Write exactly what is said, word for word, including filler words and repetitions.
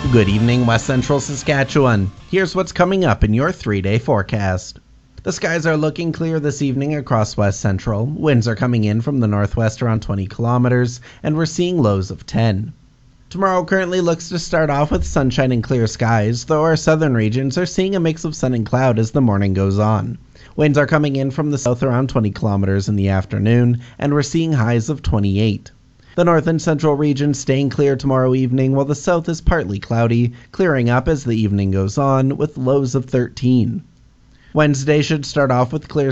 Good evening, West Central Saskatchewan. Here's what's coming up in your three-day forecast. The skies are looking clear this evening across West Central. Winds are coming in from the northwest around twenty kilometers, and we're seeing lows of ten. Tomorrow currently looks to start off with sunshine and clear skies, though our southern regions are seeing a mix of sun and cloud as the morning goes on. Winds are coming in from the south around twenty kilometers in the afternoon, and we're seeing highs of twenty-eight. The north and central regions staying clear tomorrow evening, while the south is partly cloudy, clearing up as the evening goes on with lows of thirteen. Wednesday should start off with clear